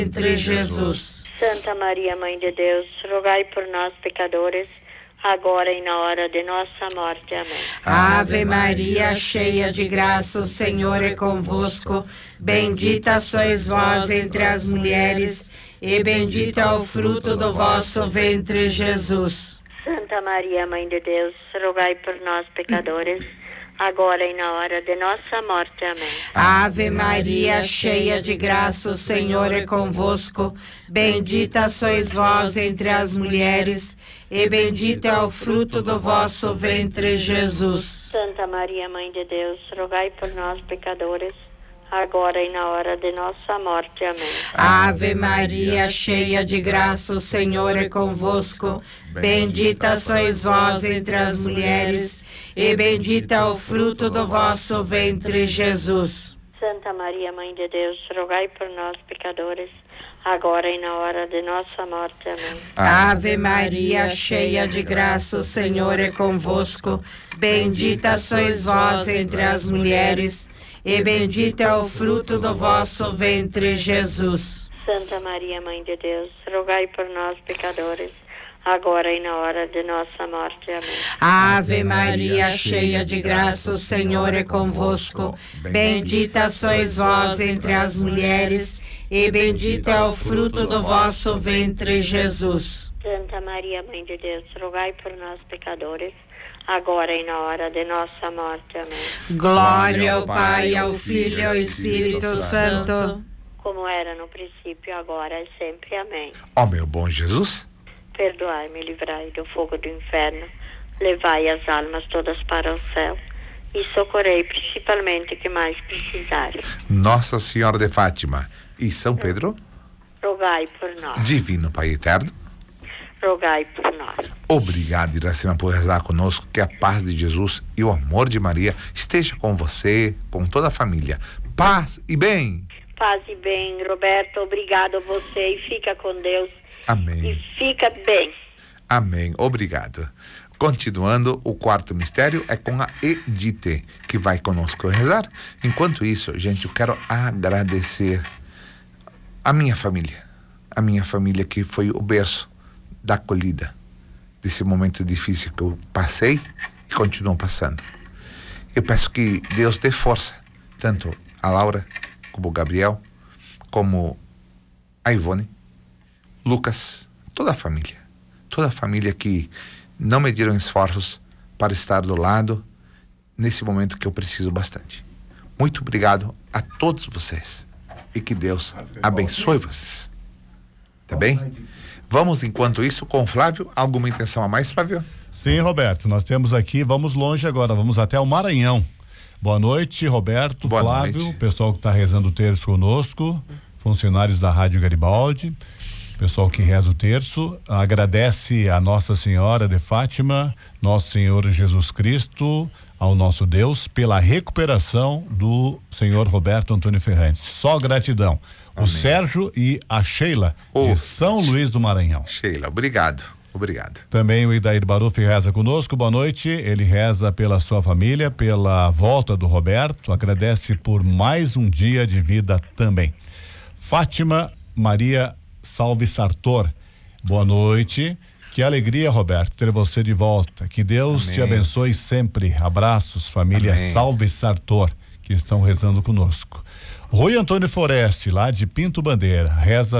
Entre Jesus. Santa Maria, Mãe de Deus, rogai por nós, pecadores, agora e na hora de nossa morte. Amém. Ave Maria, cheia de graça, o Senhor é convosco. Bendita sois vós entre as mulheres, e bendito é o fruto do vosso ventre, Jesus. Santa Maria, Mãe de Deus, rogai por nós, pecadores, agora e na hora de nossa morte. Amém. Ave Maria, cheia de graça, o Senhor é convosco. Bendita sois vós entre as mulheres, e bendito é o fruto do vosso ventre, Jesus. Santa Maria, Mãe de Deus, rogai por nós, pecadores, agora e na hora de nossa morte. Amém. Ave Maria, cheia de graça, o Senhor é convosco. Bendita sois vós entre as mulheres, e bendito é o fruto do vosso ventre, Jesus. Santa Maria, Mãe de Deus, rogai por nós, pecadores, agora e na hora de nossa morte. Amém. Ave Maria, cheia de graça, o Senhor é convosco. Bendita sois vós entre as mulheres, e bendito é o fruto do vosso ventre, Jesus. Santa Maria, Mãe de Deus, rogai por nós, pecadores, agora e na hora de nossa morte. Amém. Ave Maria, cheia de graça, o Senhor é convosco. Bendita sois vós entre as mulheres, e bendito é o fruto do vosso ventre, Jesus. Santa Maria, Mãe de Deus, rogai por nós, pecadores, agora e na hora de nossa morte. Amém. Glória ao Pai, ao Filho e ao Espírito Santo, como era no princípio, agora e sempre. Amém. Ó meu bom Jesus, perdoai-me e livrai do fogo do inferno, levai as almas todas para o céu e socorrei principalmente que mais precisarem. Nossa Senhora de Fátima e São Pedro, rogai por nós. Divino Pai Eterno, rogai por nós. Obrigado, Iracema, por rezar conosco. Que a paz de Jesus e o amor de Maria esteja com você, com toda a família. Paz e bem. Paz e bem, Roberto. Obrigado a você e fica com Deus. Amém. E fica bem. Amém. Obrigado. Continuando, o quarto mistério é com a Edith, que vai conosco rezar. Enquanto isso, gente, eu quero agradecer a minha família que foi o berço da acolhida desse momento difícil que eu passei e continuo passando. Eu peço que Deus dê força, tanto a Laura, como o Gabriel, como a Ivone, Lucas, toda a família que não mediram esforços para estar do lado nesse momento que eu preciso bastante. Muito obrigado a todos vocês e que Deus abençoe vocês. Tá bem? Vamos, enquanto isso, com o Flávio. Alguma intenção a mais, Flávio? Sim, Roberto, nós temos aqui, vamos longe agora, vamos até o Maranhão. Boa noite, Roberto, Boa Flávio, noite. Pessoal que está rezando o terço conosco, funcionários da Rádio Garibaldi, pessoal que reza o terço, agradece a Nossa Senhora de Fátima, Nosso Senhor Jesus Cristo, ao nosso Deus, pela recuperação do senhor Roberto Antônio Ferrantes. Só gratidão. Amém. O Sérgio e a Sheila, de São Luís do Maranhão. Sheila, obrigado. Também o Idair Baruf reza conosco, boa noite. Ele reza pela sua família, pela volta do Roberto, agradece por mais um dia de vida também. Fátima Maria Salve Sartor, boa noite. Que alegria, Roberto, ter você de volta. Que Deus Amém. te abençoe sempre. Abraços, família Amém. Salve Sartor, que estão rezando conosco. Rui Antônio Foreste, lá de Pinto Bandeira, reza